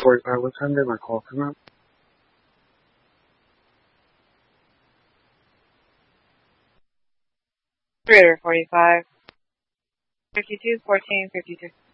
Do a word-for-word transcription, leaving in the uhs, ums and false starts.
forty-five, what time did my call come up? three forty-five, fifty-two fourteen, fifty-two.